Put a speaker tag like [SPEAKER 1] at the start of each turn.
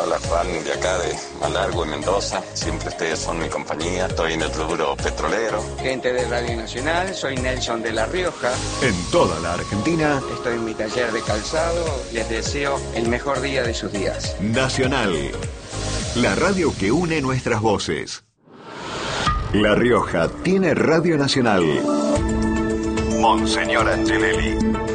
[SPEAKER 1] habla Juan de acá de Malargüe, Mendoza. Siempre ustedes son mi compañía. Estoy en el rubro petrolero.
[SPEAKER 2] Gente de Radio Nacional, soy Nelson de La Rioja.
[SPEAKER 3] En toda la Argentina.
[SPEAKER 2] Estoy en mi taller de calzado. Les deseo el mejor día de sus días.
[SPEAKER 3] Nacional, la radio que une nuestras voces. La Rioja tiene Radio Nacional. Monseñor Angelelli.